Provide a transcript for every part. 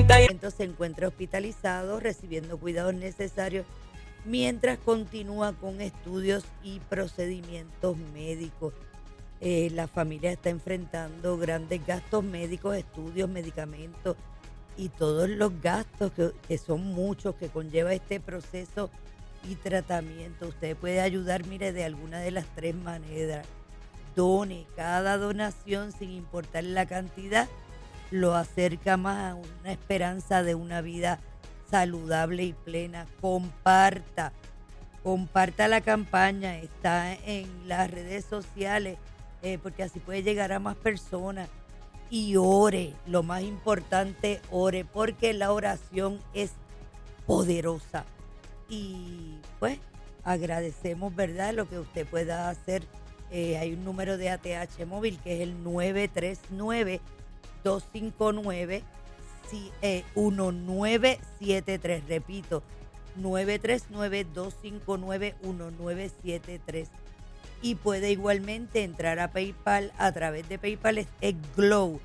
Se encuentra hospitalizado recibiendo cuidados necesarios mientras continúa con estudios y procedimientos médicos. La familia está enfrentando grandes gastos médicos, estudios, medicamentos y todos los gastos que son muchos que conlleva este proceso y tratamiento. Usted puede ayudar, mire, de alguna de las tres maneras. Done. Cada donación, sin importar la cantidad, lo acerca más a una esperanza de una vida saludable y plena. Comparta la campaña, está en las redes sociales, porque así puede llegar a más personas. Y ore, lo más importante, ore, porque la oración es poderosa. Y pues agradecemos, ¿verdad?, lo que usted pueda hacer. Hay un número de ATH móvil que es el 939-259-1973. Repito, 939-259-1973. Y puede igualmente entrar a PayPal a través de PayPal, es GLOW,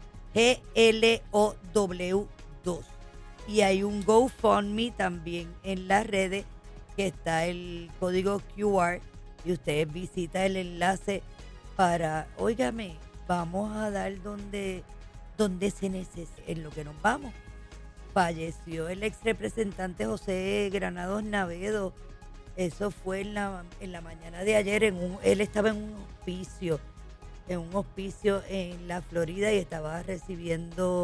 GLOW 2. Y hay un GoFundMe también en las redes, que está el código QR, y usted visita el enlace para, óigame, vamos a dar donde se necesita. En lo que nos vamos, falleció el ex representante José Granados Navedo. Eso fue en la mañana de ayer. Él estaba en un hospicio en la Florida, y estaba recibiendo